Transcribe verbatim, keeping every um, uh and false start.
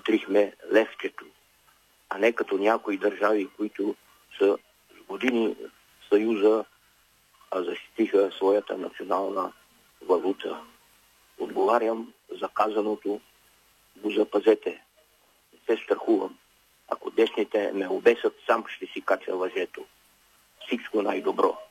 изтрихме левчето, а не като някои държави, които са с години в Съюза, а защитиха своята национална валута. Отговарям за казаното, го запазете. Не се страхувам. Ако десните ме обесат, сам ще си кача лъжето. Всичко най-добро.